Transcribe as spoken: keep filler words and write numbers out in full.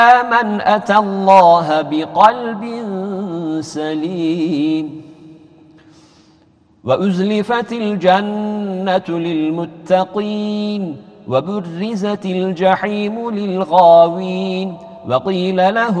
من أتى الله بقلب سليم وأزلفت الجنة للمتقين وبرزت الجحيم للغاوين وقيل له